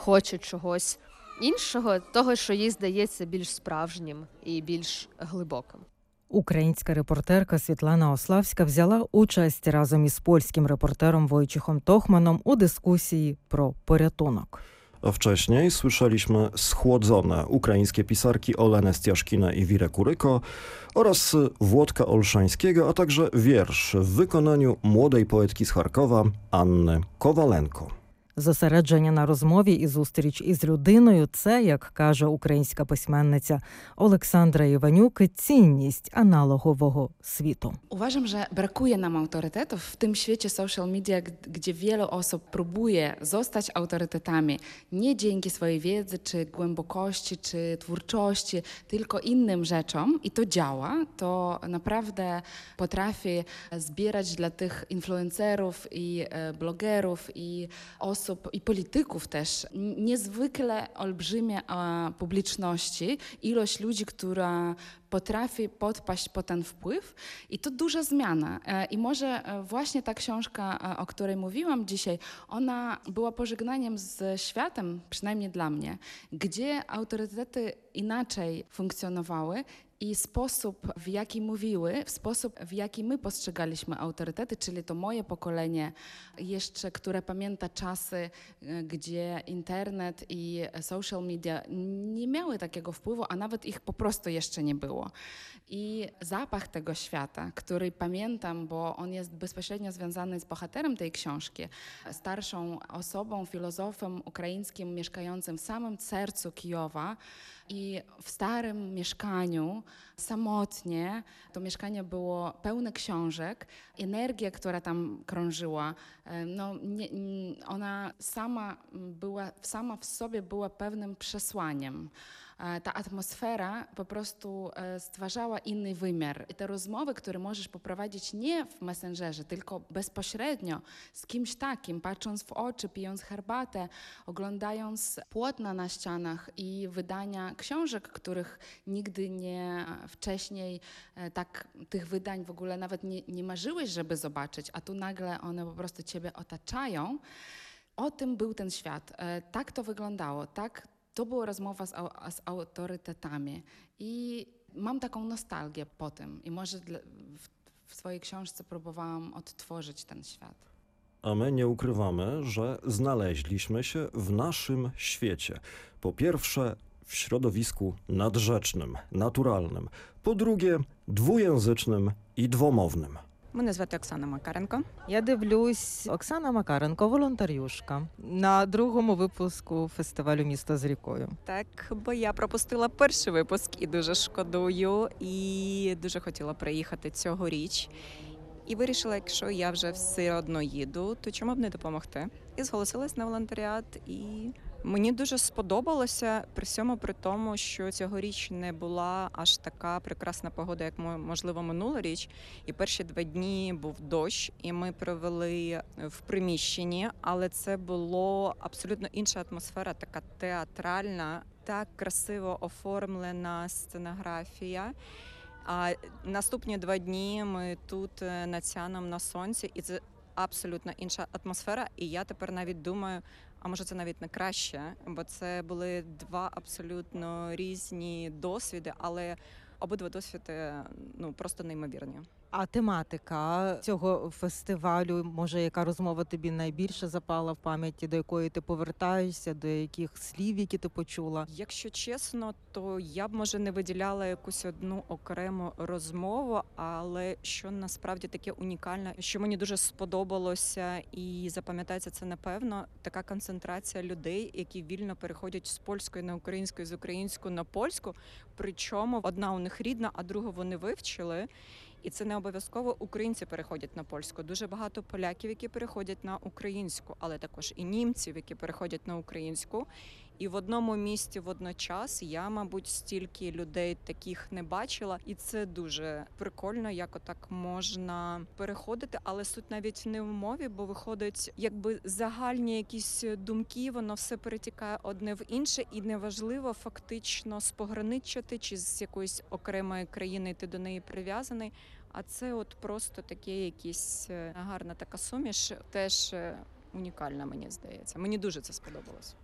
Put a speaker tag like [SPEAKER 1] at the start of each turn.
[SPEAKER 1] хоче чогось іншого, того, що їй здається більш справжнім і більш глибоким.
[SPEAKER 2] Українська репортерка Світлана Ославська взяла участь разом із польським репортером Wojciechem Tochmanem u dyskusji про порятунок.
[SPEAKER 3] A wcześniej słyszeliśmy schłodzone ukraińskie pisarki Olenę Stiaszkinę i Wirę Kuryko oraz Włodka Olszańskiego, a także wiersz w wykonaniu młodej poetki z Charkowa Anny Kowalenko.
[SPEAKER 2] Зосередження на розмові і зустріч із людиною – це, як каже українська письменниця Олександра Іванюк, цінність аналогового світу.
[SPEAKER 4] Uważam, że brakuje nam autorytetów w tym świecie social media, gdzie wiele osób próbuje zostać autorytetami nie dzięki swojej wiedzy, czy głębokości, czy twórczości, tylko innym rzeczom. I to działa. To naprawdę potrafi zbierać dla tych influencerów i blogerów i osób, i polityków też niezwykle olbrzymie publiczności, ilość ludzi, która potrafi podpaść pod ten wpływ i to duża zmiana. I może właśnie ta książka, o której mówiłam dzisiaj, ona była pożegnaniem ze światem, przynajmniej dla mnie, gdzie autorytety inaczej funkcjonowały i sposób, w jaki mówiły, sposób, w jaki my postrzegaliśmy autorytety, czyli to moje pokolenie jeszcze, które pamięta czasy, gdzie internet i social media nie miały takiego wpływu, a nawet ich po prostu jeszcze nie było. I zapach tego świata, który pamiętam, bo on jest bezpośrednio związany z bohaterem tej książki, starszą osobą, filozofem ukraińskim mieszkającym w samym sercu Kijowa i w starym mieszkaniu, samotnie. To mieszkanie było pełne książek. Energia, która tam krążyła, ona sama w sobie była pewnym przesłaniem. Ta atmosfera po prostu stwarzała inny wymiar. I te rozmowy, które możesz poprowadzić nie w Messengerze, tylko bezpośrednio z kimś takim, patrząc w oczy, pijąc herbatę, oglądając płótna na ścianach i wydania książek, których nigdy wcześniej tych wydań w ogóle nawet nie marzyłeś, żeby zobaczyć, a tu nagle one po prostu ciebie otaczają. O tym był ten świat. Tak to wyglądało, to była rozmowa z autorytetami i mam taką nostalgię po tym i może w swojej książce próbowałam odtworzyć ten świat.
[SPEAKER 3] A my nie ukrywamy, że znaleźliśmy się w naszym świecie. Po pierwsze w środowisku nadrzecznym, naturalnym. Po drugie dwujęzycznym i dwomownym.
[SPEAKER 5] Мене звати Оксана Макаренко.
[SPEAKER 2] Я дивлюсь, Оксана Макаренко, волонтерюшка, на другому випуску фестивалю «Місто з рікою».
[SPEAKER 5] Так, бо я пропустила перший випуск і дуже шкодую, і дуже хотіла приїхати цьогоріч. І вирішила, якщо я вже все одно їду, то чому б не допомогти? І зголосилась на волонтеріат, і мені дуже сподобалося, при всьому при тому, що цьогоріч не була аж така прекрасна погода, як, можливо, минулоріч. І перші 2 дні був дощ, і ми провели в приміщенні, але це було абсолютно інша атмосфера, така театральна, так красиво оформлена сценографія. А наступні 2 дні ми тут над Сяном на сонці, і це абсолютно інша атмосфера. І я тепер навіть думаю, а може це навіть не краще, бо це були 2 абсолютно різні досвіди, але обидва досвіди просто неймовірні.
[SPEAKER 2] А тематика цього фестивалю, може, яка розмова тобі найбільше запала в пам'яті, до якої ти повертаєшся, до яких слів, які ти почула?
[SPEAKER 5] Якщо чесно, то я б, може, не виділяла якусь одну окрему розмову, але що насправді таке унікальне, що мені дуже сподобалося і запам'ятається це, напевно, така концентрація людей, які вільно переходять з польської на українську, з української на польську, причому одна у них рідна, а другу вони вивчили. І це не обов'язково українці переходять на польську. Дуже багато поляків, які переходять на українську, але також і німців, які переходять на українську. І в одному місті водночас я, мабуть, стільки людей таких не бачила. І це дуже прикольно, як отак можна переходити. Але суть навіть не в мові, бо виходить, якби загальні якісь думки, воно все перетікає одне в інше. І неважливо фактично спограничити, чи з якоїсь окремої країни ти до неї прив'язаний. А це от просто таке якісь гарна така суміш, теж унікальна, мені здається. Мені дуже це сподобалось.